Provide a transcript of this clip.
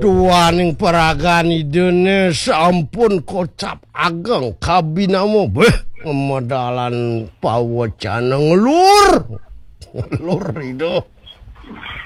Duaning paragani dene sampun kocap ageng kabinamu beh ngemodalan pawacana ngelur itu